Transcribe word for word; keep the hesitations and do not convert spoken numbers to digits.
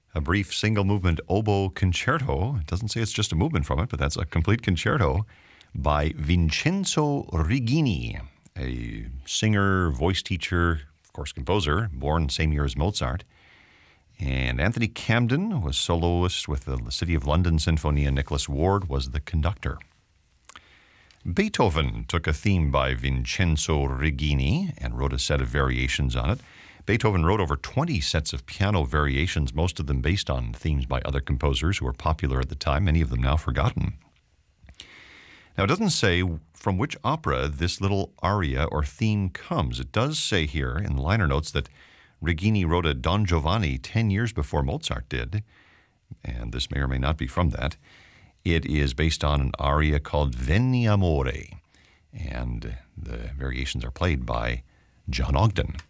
A brief single movement oboe concerto. It doesn't say it's just a movement from it, but that's a complete concerto by Vincenzo Rigini, a singer, voice teacher, of course, composer, born same year as Mozart. And Anthony Camden was soloist with the City of London Symphony, and Nicholas Ward was the conductor. Beethoven took a theme by Vincenzo Rigini and wrote a set of variations on it. Beethoven wrote over twenty sets of piano variations, most of them based on themes by other composers who were popular at the time, many of them now forgotten. Now, it doesn't say from which opera this little aria or theme comes. It does say here in the liner notes that Rigini wrote a Don Giovanni ten years before Mozart did, and this may or may not be from that. It is based on an aria called Veni Amore, and the variations are played by John Ogden.